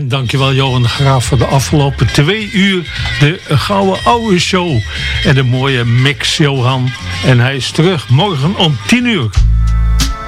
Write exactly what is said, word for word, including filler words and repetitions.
En dankjewel Johan de Graaf voor de afgelopen twee uur. De gouden oude show. En de mooie mix, Johan. En hij is terug morgen om tien uur.